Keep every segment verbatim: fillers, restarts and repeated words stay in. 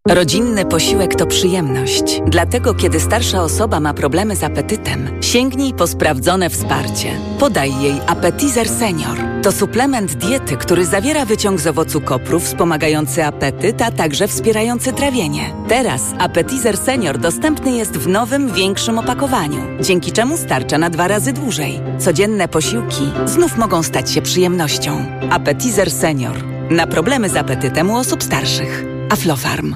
Rodzinny posiłek to przyjemność. Dlatego, kiedy starsza osoba ma problemy z apetytem, sięgnij po sprawdzone wsparcie. Podaj jej Appetizer Senior. To suplement diety, który zawiera wyciąg z owocu kopru wspomagający apetyt, a także wspierający trawienie. Teraz Appetizer Senior dostępny jest w nowym, większym opakowaniu, dzięki czemu starcza na dwa razy dłużej. Codzienne posiłki znów mogą stać się przyjemnością. Appetizer Senior. Na problemy z apetytem u osób starszych. Aflofarm.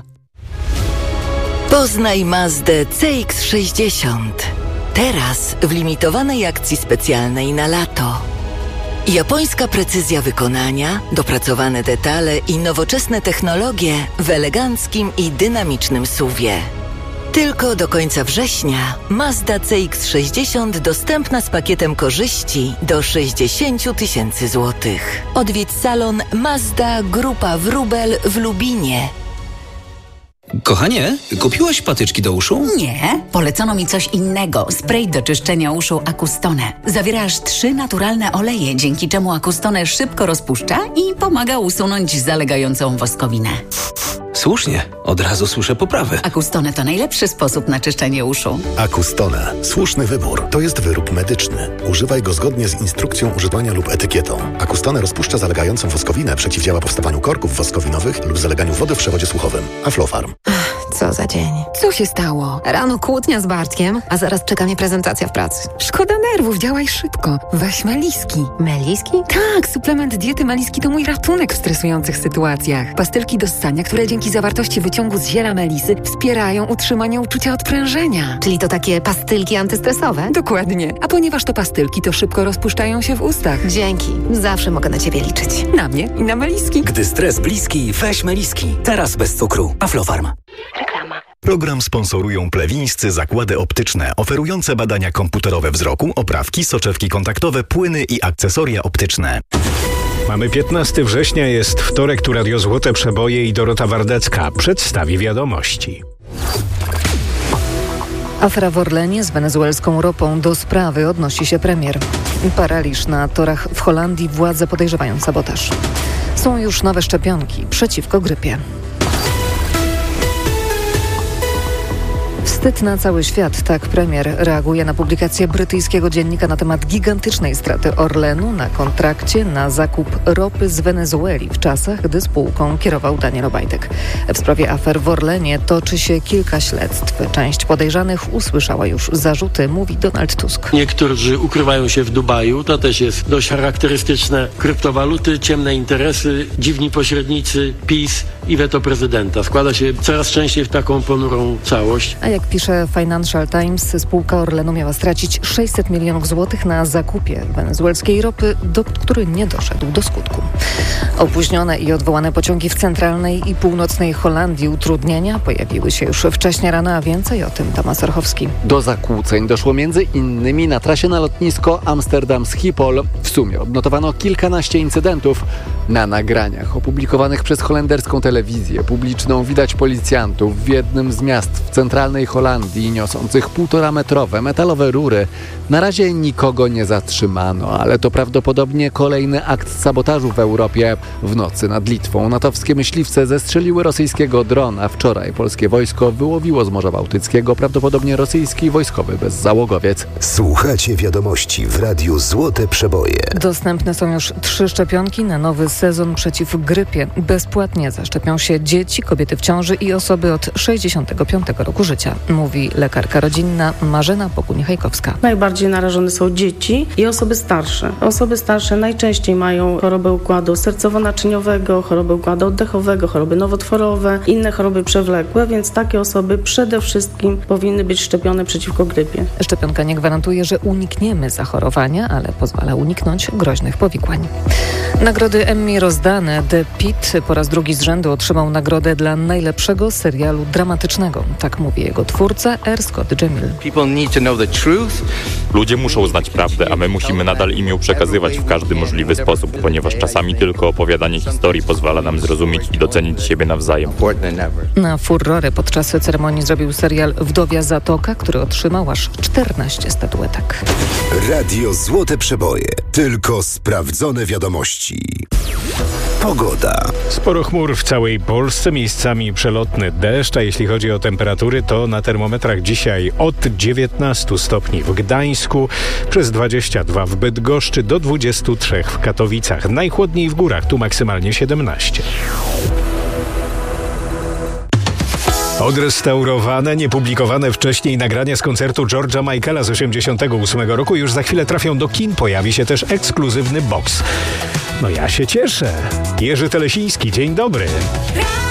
Poznaj Mazdę C X sześćdziesiąt. Teraz w limitowanej akcji specjalnej na lato. Japońska precyzja wykonania, dopracowane detale i nowoczesne technologie w eleganckim i dynamicznym suwie. Tylko do końca września Mazda C X sześćdziesiąt dostępna z pakietem korzyści do sześćdziesiąt tysięcy złotych. Odwiedź salon Mazda Grupa Wróbel w Lubinie. Kochanie, kupiłaś patyczki do uszu? Nie, polecono mi coś innego. Spray do czyszczenia uszu Acustone. Zawiera aż trzy naturalne oleje, dzięki czemu Acustone szybko rozpuszcza i pomaga usunąć zalegającą woskowinę. Słusznie, od razu słyszę poprawy. Acustone to najlepszy sposób na czyszczenie uszu. Acustone. Słuszny wybór. To jest wyrób medyczny. Używaj go zgodnie z instrukcją używania lub etykietą. Acustone rozpuszcza zalegającą woskowinę, przeciwdziała powstawaniu korków woskowinowych lub zaleganiu wody w przewodzie słuchowym. Aflofarm. Co za dzień. Co się stało? Rano kłótnia z Bartkiem, a zaraz czeka mnie prezentacja w pracy. Szkoda nerwów, działaj szybko. Weź Meliski. Meliski? Tak, suplement diety Meliski to mój ratunek w stresujących sytuacjach. Pastylki do ssania, które dzięki zawartości wyciągu z ziela melisy wspierają utrzymanie uczucia odprężenia. Czyli to takie pastylki antystresowe? Dokładnie. A ponieważ to pastylki, to szybko rozpuszczają się w ustach. Dzięki. Zawsze mogę na ciebie liczyć. Na mnie i na Meliski. Gdy stres bliski, weź Meliski. Teraz bez cukru. Aflofarm. Reklama. Program sponsorują plewińscy zakłady optyczne, oferujące badania komputerowe wzroku, oprawki, soczewki kontaktowe, płyny i akcesoria optyczne. Mamy piętnastego września, jest wtorek, tu Radio Złote Przeboje i Dorota Wardecka przedstawi wiadomości. Afera w Orlenie z wenezuelską ropą, do sprawy odnosi się premier. Paraliż na torach w Holandii, władze podejrzewają sabotaż. Są już nowe szczepionki przeciwko grypie. Wstyd na cały świat, tak premier reaguje na publikację brytyjskiego dziennika na temat gigantycznej straty Orlenu na kontrakcie na zakup ropy z Wenezueli w czasach, gdy spółką kierował Daniel Obajtek. W sprawie afer w Orlenie toczy się kilka śledztw. Część podejrzanych usłyszała już zarzuty, mówi Donald Tusk. Niektórzy ukrywają się w Dubaju, to też jest dość charakterystyczne. Kryptowaluty, ciemne interesy, dziwni pośrednicy, PiS i weto prezydenta. Składa się coraz częściej w taką ponurą całość. A jak pisze Financial Times, spółka Orlenu miała stracić sześćset milionów złotych na zakupie wenezuelskiej ropy, do który nie doszedł do skutku. Opóźnione i odwołane pociągi w centralnej i północnej Holandii, utrudnienia pojawiły się już wcześnie rano, a więcej o tym Tomasz Orchowski. Do zakłóceń doszło między innymi na trasie na lotnisko Amsterdam-Schiphol. W sumie odnotowano kilkanaście incydentów. Na nagraniach opublikowanych przez holenderską telewizję publiczną widać policjantów w jednym z miast w centralnej Holandii niosących półtora metrowe metalowe rury. Na razie nikogo nie zatrzymano, ale to prawdopodobnie kolejny akt sabotażu w Europie. W nocy nad Litwą natowskie myśliwce zestrzeliły rosyjskiego drona. Wczoraj polskie wojsko wyłowiło z Morza Bałtyckiego prawdopodobnie rosyjski wojskowy bezzałogowiec. Słuchacie wiadomości w Radiu Złote Przeboje. Dostępne są już trzy szczepionki na nowy sezon przeciw grypie. Bezpłatnie zaszczepią się dzieci, kobiety w ciąży i osoby od sześćdziesiątego piątego roku życia, mówi lekarka rodzinna Marzena Boguń-Hajkowska. Najbardziej narażone są dzieci i osoby starsze. Osoby starsze najczęściej mają chorobę układu sercowo-naczyniowego, chorobę układu oddechowego, choroby nowotworowe, inne choroby przewlekłe, więc takie osoby przede wszystkim powinny być szczepione przeciwko grypie. Szczepionka nie gwarantuje, że unikniemy zachorowania, ale pozwala uniknąć groźnych powikłań. Nagrody Emmy rozdane. The Pitt po raz drugi z rzędu otrzymał nagrodę dla najlepszego serialu dramatycznego. Tak mówi jego twórca R. Scott Jamil. Ludzie muszą znać prawdę, a my musimy nadal im ją przekazywać w każdy możliwy sposób, ponieważ czasami tylko opowiadanie historii pozwala nam zrozumieć i docenić siebie nawzajem. Na furorę podczas ceremonii zrobił serial Wdowia Zatoka, który otrzymał aż czternaście statuetek. Radio Złote Przeboje. Tylko sprawdzone wiadomości. Pogoda. Sporo chmur w całej Polsce, miejscami przelotny deszcz, a jeśli chodzi o temperatury, to na termometrach dzisiaj od dziewiętnastu stopni w Gdańsku, przez dwadzieścia dwa w Bydgoszczy, do dwudziestu trzech w Katowicach. Najchłodniej w górach, tu maksymalnie siedemnaście. Odrestaurowane, niepublikowane wcześniej nagrania z koncertu George'a Michaela z osiemdziesiątego ósmego roku już za chwilę trafią do kin. Pojawi się też ekskluzywny boks. No ja się cieszę. Jerzy Telesiński, dzień dobry.